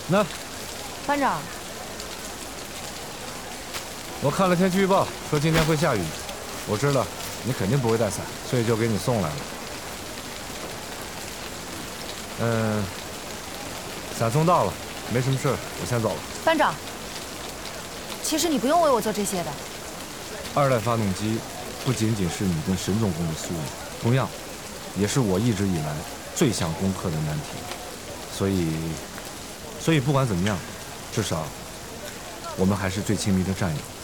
那班长， 我看了天气预报，说今天会下雨。我知道你肯定不会带伞，所以就给你送来了。伞送到了，没什么事，我先走了。 班长，其实你不用为我做这些的。 二代发动机不仅仅是你跟沈总工的宿命，同样，也是我一直以来最想攻克的难题。所以不管怎么样，至少我们还是最亲密的战友。